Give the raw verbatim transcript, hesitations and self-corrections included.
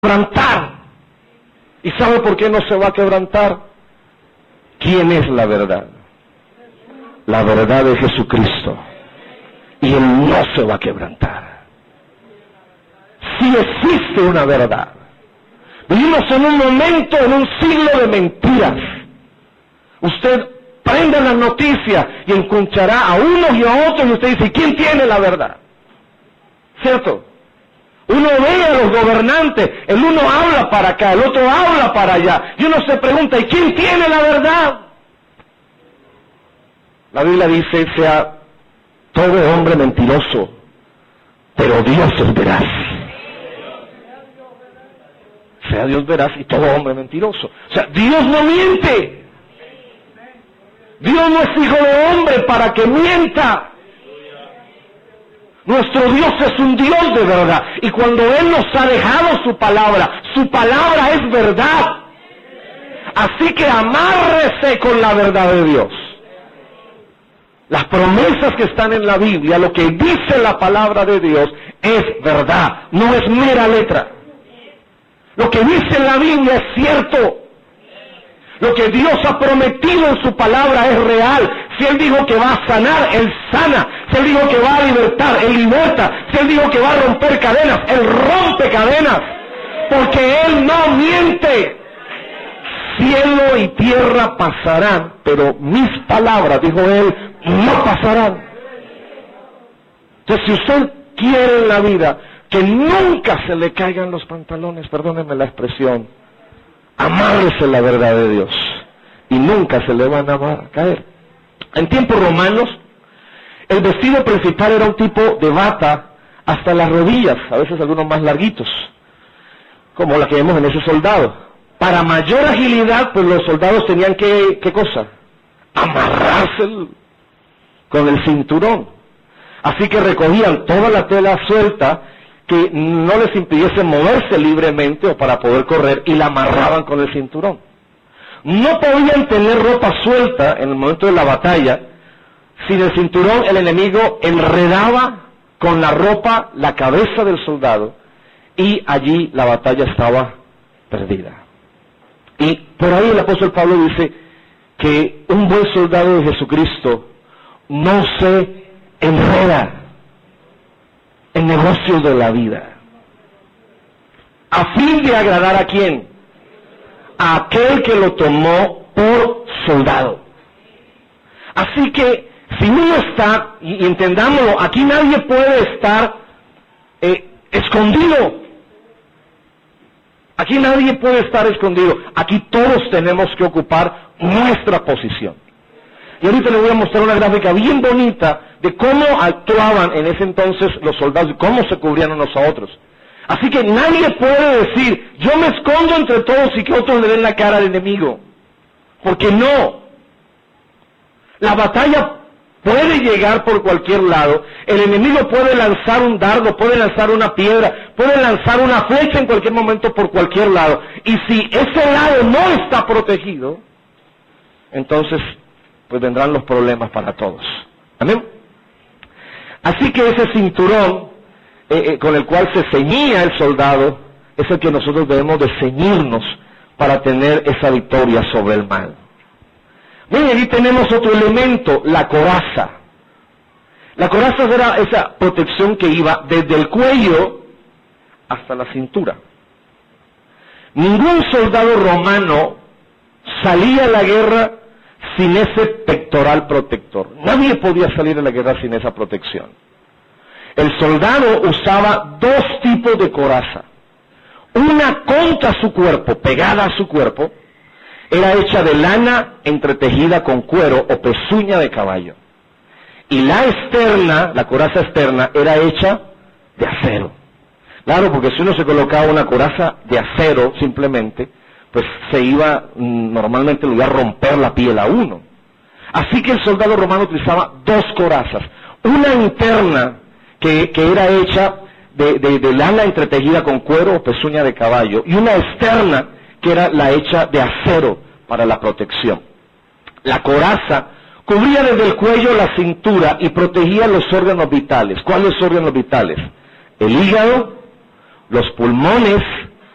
quebrantar. ¿Y sabe por qué no se va a quebrantar? ¿Quién es la verdad? La verdad es Jesucristo. Y Él no se va a quebrantar. Si existe una verdad. Vivimos en un momento, en un siglo de mentiras. Usted prende las noticias y escuchará a unos y a otros y usted dice, ¿quién tiene la verdad? ¿Cierto? Uno ve a los gobernantes, el uno habla para acá, el otro habla para allá, y uno se pregunta, ¿y quién tiene la verdad? La Biblia dice, sea todo hombre mentiroso, pero Dios es veraz. Sea Dios veraz y todo hombre mentiroso. O sea, Dios no miente. Dios no es hijo de hombre para que mienta. Nuestro Dios es un Dios de verdad. Y cuando Él nos ha dejado su palabra, su palabra es verdad. Así que amárrese con la verdad de Dios. Las promesas que están en la Biblia, lo que dice la palabra de Dios, es verdad, no es mera letra. Lo que dice en la Biblia es cierto. Lo que Dios ha prometido en su palabra es real. Si Él dijo que va a sanar, Él sana. Si Él dijo que va a libertar, Él liberta. Si Él dijo que va a romper cadenas, Él rompe cadenas. Porque Él no miente. Cielo y tierra pasarán, pero mis palabras, dijo Él, no pasarán. Entonces, si usted quiere en la vida que nunca se le caigan los pantalones, perdónenme la expresión, amárrese la verdad de Dios y nunca se le van a caer. En tiempos romanos, el vestido principal era un tipo de bata hasta las rodillas, a veces algunos más larguitos, como la que vemos en ese soldado. Para mayor agilidad, pues los soldados tenían que, ¿qué cosa? Amarrarse el, con el cinturón. Así que recogían toda la tela suelta que no les impidiese moverse libremente o para poder correr y la amarraban con el cinturón. No podían tener ropa suelta en el momento de la batalla. Sin el cinturón el enemigo enredaba con la ropa la cabeza del soldado y allí la batalla estaba perdida. Y por ahí el apóstol Pablo dice que un buen soldado de Jesucristo no se enreda en negocios de la vida. ¿A fin de agradar a quién? A aquel que lo tomó por soldado. Así que, si uno está, y entendámoslo, aquí nadie puede estar eh, escondido. Aquí nadie puede estar escondido. Aquí todos tenemos que ocupar nuestra posición. Y ahorita les voy a mostrar una gráfica bien bonita de cómo actuaban en ese entonces los soldados y cómo se cubrían unos a otros. Así que nadie puede decir, yo me escondo entre todos y que otros le den la cara al enemigo. Porque no. La batalla puede llegar por cualquier lado. El enemigo puede lanzar un dardo, puede lanzar una piedra, puede lanzar una flecha en cualquier momento por cualquier lado. Y si ese lado no está protegido, entonces pues vendrán los problemas para todos. ¿Amén? Así que ese cinturón eh, eh, con el cual se ceñía el soldado es el que nosotros debemos de ceñirnos para tener esa victoria sobre el mal. Miren, aquí tenemos otro elemento, la coraza. La coraza era esa protección que iba desde el cuello hasta la cintura. Ningún soldado romano salía a la guerra sin ese pectoral protector. Nadie podía salir a la guerra sin esa protección. El soldado usaba dos tipos de coraza. Una contra su cuerpo, pegada a su cuerpo, era hecha de lana entretejida con cuero o pezuña de caballo. Y la externa, la coraza externa, era hecha de acero. Claro, porque si uno se colocaba una coraza de acero simplemente, pues se iba normalmente lo iba a romper la piel a uno. Así que el soldado romano utilizaba dos corazas. Una interna que, que era hecha de, de, de lana entretejida con cuero o pezuña de caballo. Y una externa que era la hecha de acero para la protección. La coraza cubría desde el cuello la cintura y protegía los órganos vitales. ¿Cuáles órganos vitales? El hígado, los pulmones,